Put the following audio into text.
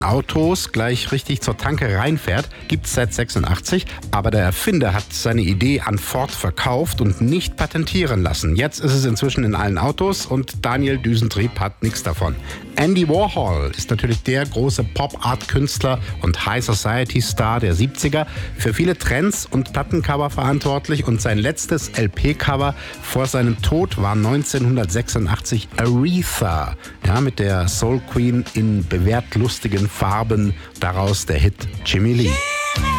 Autos gleich richtig zur Tanke reinfährt, gibt es seit 86, aber der Erfinder hat seine Idee an Ford verkauft und nicht patentieren lassen. Jetzt ist es inzwischen in allen Autos und Daniel Düsentrieb hat nichts davon. Andy Warhol ist natürlich der große Pop-Art-Künstler und High-Society-Star der 70er, für viele Trends und Plattencover verantwortlich, und sein letztes LP-Cover vor seinem Tod war 1986 Aretha, ja, mit der Soul Queen in bewährt lustigen Farben, daraus der Hit Jimmy Lee.